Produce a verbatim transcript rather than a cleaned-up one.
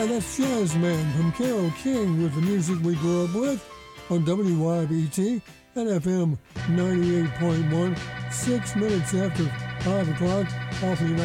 That's Jazzman from Carole King with the music we grew up with on W Y B T and F M ninety-eight point one, six minutes after five o'clock off the